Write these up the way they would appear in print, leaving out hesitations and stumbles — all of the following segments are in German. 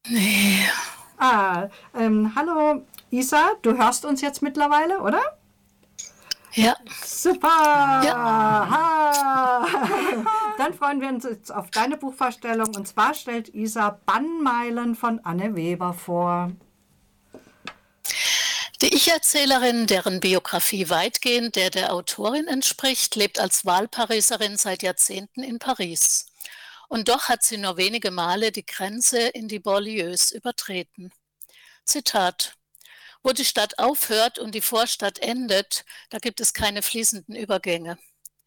Nee. Hallo Isa, du hörst uns jetzt mittlerweile, oder? Ja, Super! ja. Ha. Dann freuen wir uns jetzt auf deine Buchvorstellung. Und zwar stellt Isa Bannmeilen von Anne Weber vor. Die Ich-Erzählerin, deren Biografie weitgehend der Autorin entspricht, lebt als Wahlpariserin seit Jahrzehnten in Paris. Und doch hat sie nur wenige Male die Grenze in die Banlieues übertreten. Zitat: Wo die Stadt aufhört und die Vorstadt endet, da gibt es keine fließenden Übergänge.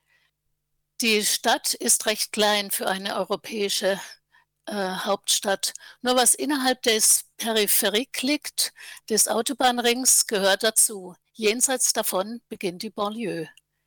Die Stadt ist recht klein für eine europäische Hauptstadt. Nur was innerhalb des Peripherik liegt, des Autobahnrings, gehört dazu. Jenseits davon beginnt die Banlieue.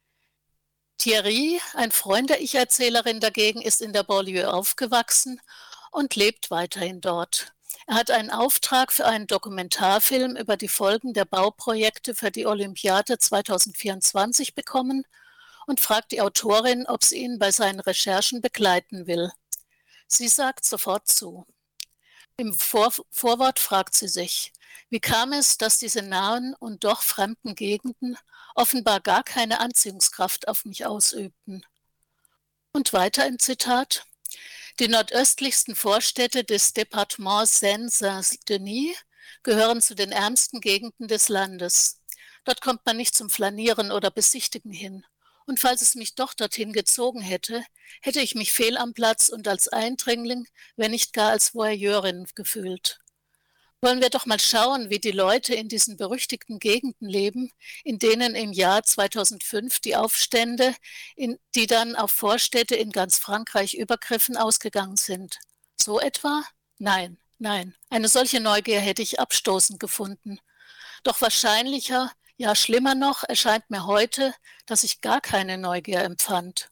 Thierry, ein Freund der Ich-Erzählerin dagegen, ist in der Banlieue aufgewachsen und lebt weiterhin dort. Er hat einen Auftrag für einen Dokumentarfilm über die Folgen der Bauprojekte für die Olympiade 2024 bekommen und fragt die Autorin, ob sie ihn bei seinen Recherchen begleiten will. Sie sagt sofort zu. Im Vorwort fragt sie sich, wie kam es, dass diese nahen und doch fremden Gegenden offenbar gar keine Anziehungskraft auf mich ausübten. Und weiter im Zitat: Die nordöstlichsten Vorstädte des Departements Seine-Saint-Denis gehören zu den ärmsten Gegenden des Landes. Dort kommt man nicht zum Flanieren oder Besichtigen hin. Und falls es mich doch dorthin gezogen hätte, hätte ich mich fehl am Platz und als Eindringling, wenn nicht gar als Voyeurin gefühlt. Wollen wir doch mal schauen, wie die Leute in diesen berüchtigten Gegenden leben, in denen im Jahr 2005 die Aufstände, die dann auf Vorstädte in ganz Frankreich übergriffen, ausgegangen sind. So etwa? Nein, nein. Eine solche Neugier hätte ich abstoßend gefunden. Doch wahrscheinlicher, ja schlimmer noch, erscheint mir heute, dass ich gar keine Neugier empfand.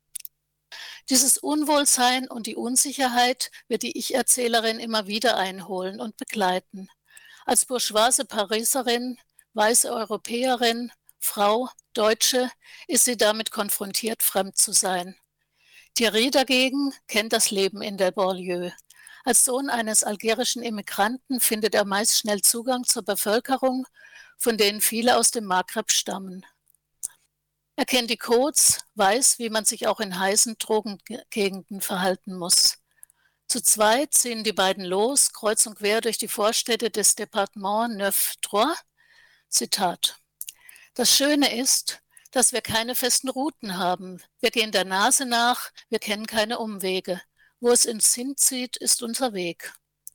Dieses Unwohlsein und die Unsicherheit wird die Ich-Erzählerin immer wieder einholen und begleiten. Als bourgeoise Pariserin, weiße Europäerin, Frau, Deutsche ist sie damit konfrontiert, fremd zu sein. Thierry dagegen kennt das Leben in der Banlieue. Als Sohn eines algerischen Immigranten findet er meist schnell Zugang zur Bevölkerung, von denen viele aus dem Maghreb stammen. Er kennt die Codes, weiß, wie man sich auch in heißen Drogengegenden verhalten muss. Zu zweit ziehen die beiden los, kreuz und quer durch die Vorstädte des Departements Neuf-Trois. Zitat: Das Schöne ist, dass wir keine festen Routen haben. Wir gehen der Nase nach, wir kennen keine Umwege. Wo es uns hinzieht, ist unser Weg.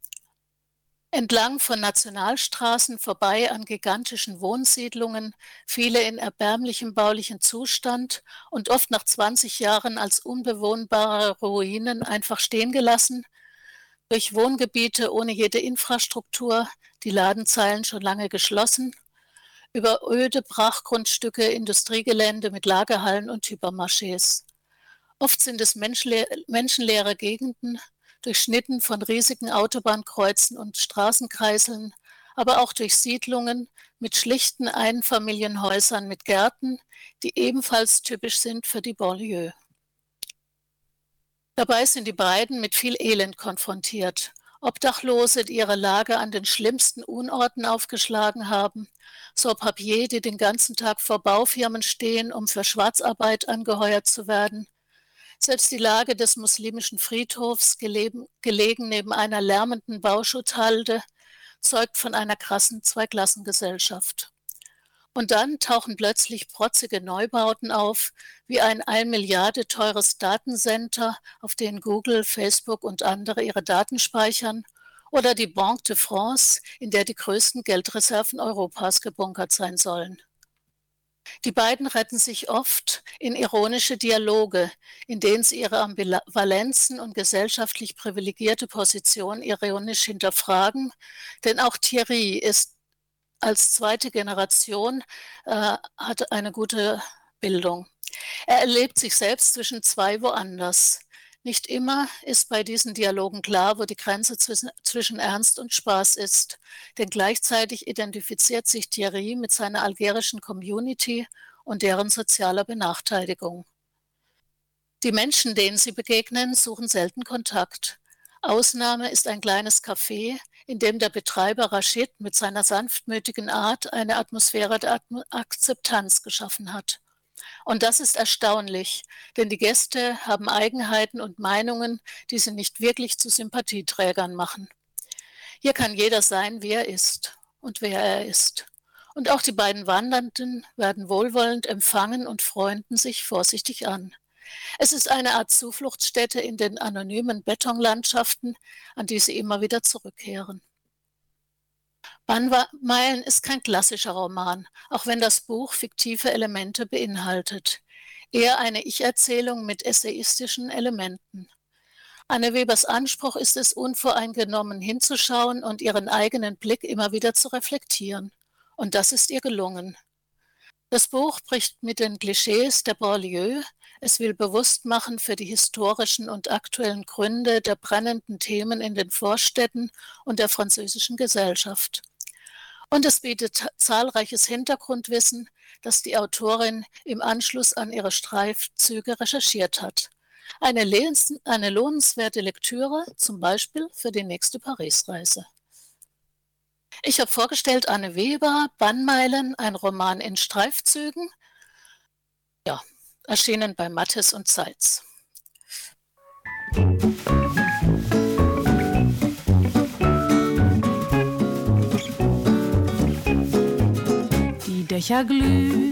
Entlang von Nationalstraßen vorbei an gigantischen Wohnsiedlungen, viele in erbärmlichem baulichen Zustand und oft nach 20 Jahren als unbewohnbare Ruinen einfach stehen gelassen, durch Wohngebiete ohne jede Infrastruktur, die Ladenzeilen schon lange geschlossen, über öde Brachgrundstücke, Industriegelände mit Lagerhallen und Hypermarchés. Oft sind es menschenleere Gegenden, durchschnitten von riesigen Autobahnkreuzen und Straßenkreiseln, aber auch durch Siedlungen mit schlichten Einfamilienhäusern mit Gärten, die ebenfalls typisch sind für die Banlieue. Dabei sind die beiden mit viel Elend konfrontiert. Obdachlose, die ihre Lager an den schlimmsten Unorten aufgeschlagen haben, Sans-Papiers, die den ganzen Tag vor Baufirmen stehen, um für Schwarzarbeit angeheuert zu werden. Selbst die Lage des muslimischen Friedhofs, gelegen neben einer lärmenden Bauschutthalde, zeugt von einer krassen Zweiklassengesellschaft. Und dann tauchen plötzlich protzige Neubauten auf, wie ein 1 Milliarde teures Datencenter, auf denen Google, Facebook und andere ihre Daten speichern, oder die Banque de France, in der die größten Geldreserven Europas gebunkert sein sollen. Die beiden retten sich oft in ironische Dialoge, in denen sie ihre Ambivalenzen und gesellschaftlich privilegierte Position ironisch hinterfragen, denn auch Thierry ist als zweite Generation, hat eine gute Bildung. Er erlebt sich selbst zwischen zwei woanders. Nicht immer ist bei diesen Dialogen klar, wo die Grenze zwischen Ernst und Spaß ist, denn gleichzeitig identifiziert sich Thierry mit seiner algerischen Community und deren sozialer Benachteiligung. Die Menschen, denen sie begegnen, suchen selten Kontakt. Ausnahme ist ein kleines Café, in dem der Betreiber Rashid mit seiner sanftmütigen Art eine Atmosphäre der Akzeptanz geschaffen hat. Und das ist erstaunlich, denn die Gäste haben Eigenheiten und Meinungen, die sie nicht wirklich zu Sympathieträgern machen. Hier kann jeder sein, wie er ist und wer er ist. Und auch die beiden Wandernden werden wohlwollend empfangen und freunden sich vorsichtig an. Es ist eine Art Zufluchtsstätte in den anonymen Betonlandschaften, an die sie immer wieder zurückkehren. Bannmeilen ist kein klassischer Roman, auch wenn das Buch fiktive Elemente beinhaltet. Eher eine Ich-Erzählung mit essayistischen Elementen. Anne Webers Anspruch ist es, unvoreingenommen hinzuschauen und ihren eigenen Blick immer wieder zu reflektieren. Und das ist ihr gelungen. Das Buch bricht mit den Klischees der Banlieue. Es will bewusst machen für die historischen und aktuellen Gründe der brennenden Themen in den Vorstädten und der französischen Gesellschaft. Und es bietet zahlreiches Hintergrundwissen, das die Autorin im Anschluss an ihre Streifzüge recherchiert hat. Eine lohnenswerte Lektüre, zum Beispiel für die nächste Paris-Reise. Ich habe vorgestellt Anne Weber, Bannmeilen, ein Roman in Streifzügen. Ja, erschienen bei Mattes und Seitz. Die Dächer glühen.